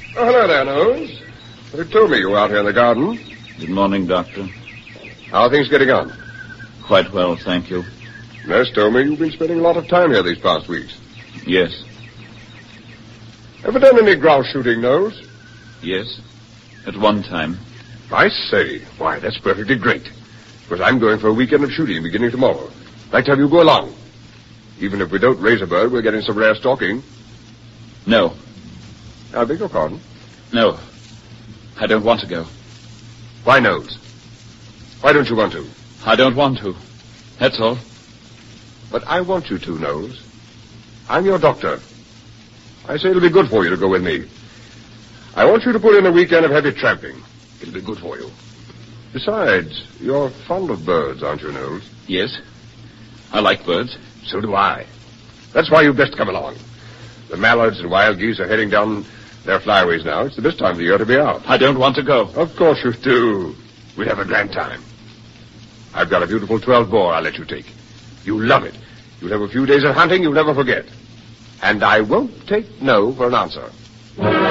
Oh, hello there, Nose. They told me you were out here in the garden. Good morning, Doctor. How are things getting on? Quite well, thank you. Nurse told me you've been spending a lot of time here these past weeks. Yes. Ever done any grouse shooting, Nose? Yes. At one time. I say. Why, that's perfectly great. Because I'm going for a weekend of shooting beginning tomorrow. I'd like to have you go along. Even if we don't raise a bird, we're getting some rare stalking. No. I beg your pardon? No. I don't want to go. Why, Nose? Why don't you want to? I don't want to. That's all. But I want you to, Nose. I'm your doctor. I say it'll be good for you to go with me. I want you to put in a weekend of heavy tramping. It'll be good for you. Besides, you're fond of birds, aren't you, Nose? Yes. I like birds. So do I. That's why you'd best come along. The mallards and wild geese are heading down their flyaways now. It's the best time of the year to be out. I don't want to go. Of course you do. We'll have a grand time. I've got a beautiful 12-bore I'll let you take. You'll love it. You'll have a few days of hunting you'll never forget. And I won't take no for an answer.